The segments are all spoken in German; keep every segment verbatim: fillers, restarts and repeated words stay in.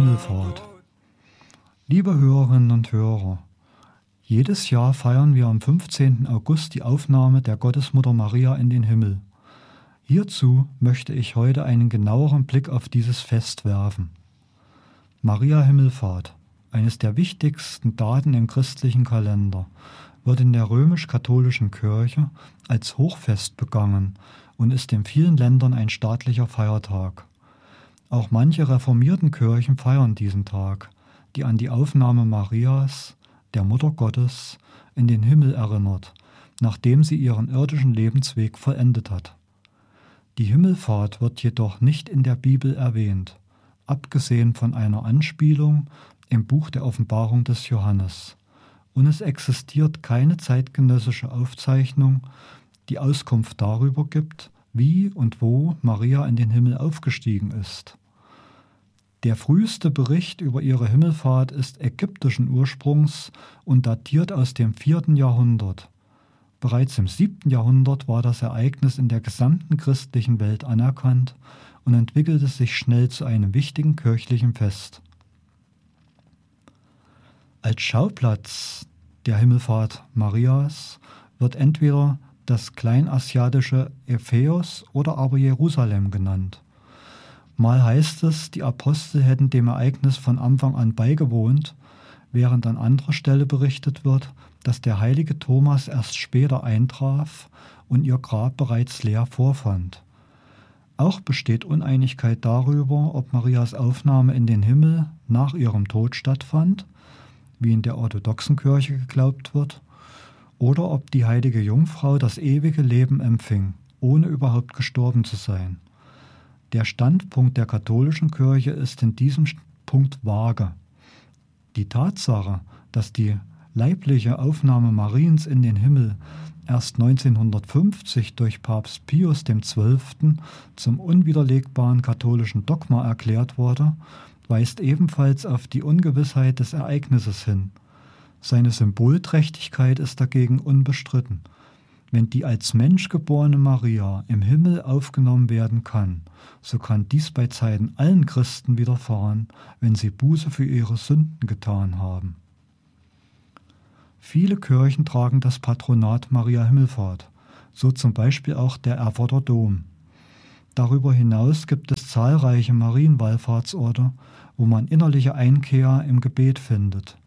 Himmelfahrt. Liebe Hörerinnen und Hörer, jedes Jahr feiern wir am fünfzehnten August die Aufnahme der Gottesmutter Maria in den Himmel. Hierzu möchte ich heute einen genaueren Blick auf dieses Fest werfen. Maria Himmelfahrt, eines der wichtigsten Daten im christlichen Kalender, wird in der römisch-katholischen Kirche als Hochfest begangen und ist in vielen Ländern ein staatlicher Feiertag. Auch manche reformierten Kirchen feiern diesen Tag, die an die Aufnahme Marias, der Mutter Gottes, in den Himmel erinnert, nachdem sie ihren irdischen Lebensweg vollendet hat. Die Himmelfahrt wird jedoch nicht in der Bibel erwähnt, abgesehen von einer Anspielung im Buch der Offenbarung des Johannes. Und es existiert keine zeitgenössische Aufzeichnung, die Auskunft darüber gibt, wie und wo Maria in den Himmel aufgestiegen ist. Der früheste Bericht über ihre Himmelfahrt ist ägyptischen Ursprungs und datiert aus dem vierten Jahrhundert. Bereits im siebten Jahrhundert war das Ereignis in der gesamten christlichen Welt anerkannt und entwickelte sich schnell zu einem wichtigen kirchlichen Fest. Als Schauplatz der Himmelfahrt Marias wird entweder das kleinasiatische Epheus oder aber Jerusalem genannt. Mal heißt es, die Apostel hätten dem Ereignis von Anfang an beigewohnt, während an anderer Stelle berichtet wird, dass der heilige Thomas erst später eintraf und ihr Grab bereits leer vorfand. Auch besteht Uneinigkeit darüber, ob Marias Aufnahme in den Himmel nach ihrem Tod stattfand, wie in der orthodoxen Kirche geglaubt wird, oder ob die heilige Jungfrau das ewige Leben empfing, ohne überhaupt gestorben zu sein. Der Standpunkt der katholischen Kirche ist in diesem Punkt vage. Die Tatsache, dass die leibliche Aufnahme Mariens in den Himmel erst neunzehnhundertfünfzig durch Papst Pius der Zwölfte zum unwiderlegbaren katholischen Dogma erklärt wurde, weist ebenfalls auf die Ungewissheit des Ereignisses hin. Seine Symbolträchtigkeit ist dagegen unbestritten. Wenn die als Mensch geborene Maria im Himmel aufgenommen werden kann, so kann dies bei Zeiten allen Christen widerfahren, wenn sie Buße für ihre Sünden getan haben. Viele Kirchen tragen das Patronat Maria Himmelfahrt, so zum Beispiel auch der Erfurter Dom. Darüber hinaus gibt es zahlreiche Marienwallfahrtsorte, wo man innerliche Einkehr im Gebet findet.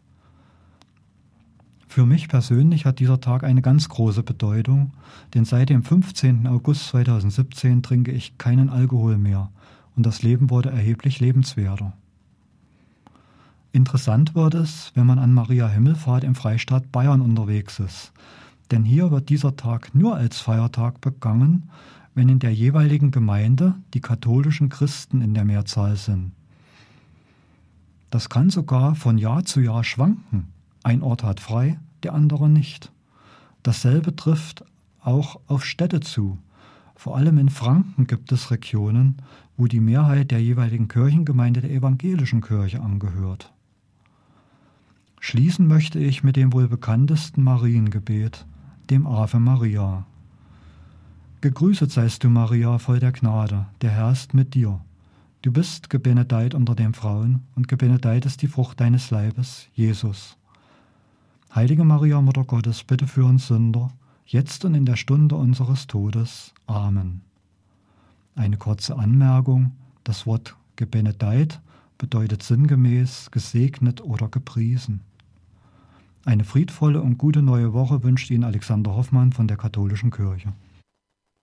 Für mich persönlich hat dieser Tag eine ganz große Bedeutung, denn seit dem fünfzehnten August zweitausendsiebzehn trinke ich keinen Alkohol mehr und das Leben wurde erheblich lebenswerter. Interessant wird es, wenn man an Maria Himmelfahrt im Freistaat Bayern unterwegs ist, denn hier wird dieser Tag nur als Feiertag begangen, wenn in der jeweiligen Gemeinde die katholischen Christen in der Mehrzahl sind. Das kann sogar von Jahr zu Jahr schwanken. Ein Ort hat frei, der andere nicht. Dasselbe trifft auch auf Städte zu. Vor allem in Franken gibt es Regionen, wo die Mehrheit der jeweiligen Kirchengemeinde der evangelischen Kirche angehört. Schließen möchte ich mit dem wohl bekanntesten Mariengebet, dem Ave Maria. Gegrüßet seist du, Maria, voll der Gnade, der Herr ist mit dir. Du bist gebenedeit unter den Frauen und gebenedeit ist die Frucht deines Leibes, Jesus. Heilige Maria, Mutter Gottes, bitte für uns Sünder, jetzt und in der Stunde unseres Todes. Amen. Eine kurze Anmerkung: Das Wort gebenedeit bedeutet sinngemäß gesegnet oder gepriesen. Eine friedvolle und gute neue Woche wünscht Ihnen Alexander Hoffmann von der Katholischen Kirche.